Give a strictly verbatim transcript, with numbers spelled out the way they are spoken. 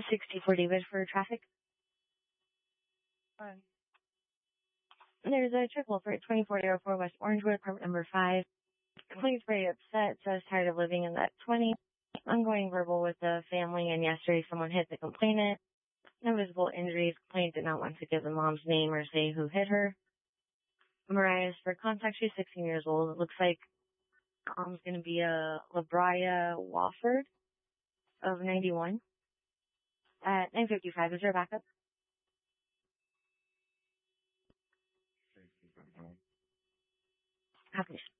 sixty-four David for traffic. Fine. There's a triple for twenty-four oh four West Orangewood, apartment number five. Complaints very upset, says tired of living in that twenty. Ongoing verbal with the family, and yesterday someone hit the complainant. No visible injuries. Complainant did not want to give the mom's name or say who hit her. Mariah's for contact. She's sixteen years old. It looks like mom's going to be a Labria Wofford of ninety-one at nine fifty-five. Is there a backup? Happy.